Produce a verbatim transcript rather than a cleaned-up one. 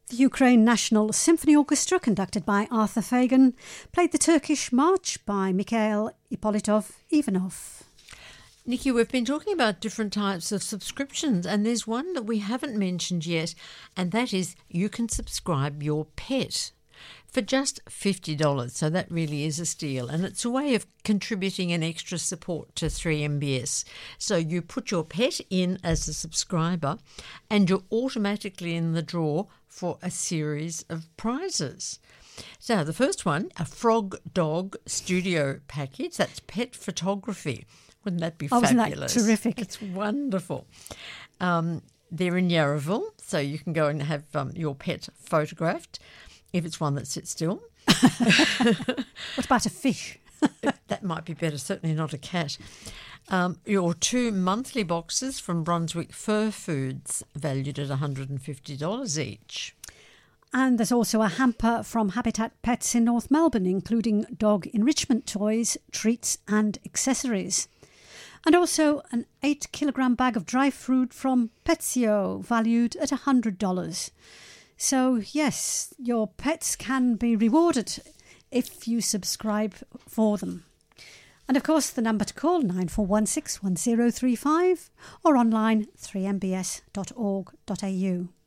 The Ukraine National Symphony Orchestra, conducted by Arthur Fagan, played the Turkish March by Mikhail Ippolitov Ivanov. Nikki, we've been talking about different types of subscriptions, and there's one that we haven't mentioned yet, and that is you can subscribe your pet for just fifty dollars. So that really is a steal, and it's a way of contributing an extra support to three M B S. So you put your pet in as a subscriber and you're automatically in the draw for a series of prizes. So the first one, a Frog Dog Studio package. That's pet photography. Wouldn't that be oh, fabulous? Isn't that terrific? It's wonderful. Um, they're in Yarraville, so you can go and have um, your pet photographed if it's one that sits still. What about a fish? That might be better, certainly not a cat. Um, your two monthly boxes from Brunswick Fur Foods, valued at one hundred fifty dollars each. And there's also a hamper from Habitat Pets in North Melbourne, including dog enrichment toys, treats and accessories. And also an eight kilogram bag of dry fruit from Petsio, valued at one hundred dollars. So, yes, your pets can be rewarded if you subscribe for them. And, of course, the number to call, nine four one six, one zero three five, or online, three m b s dot org dot a u.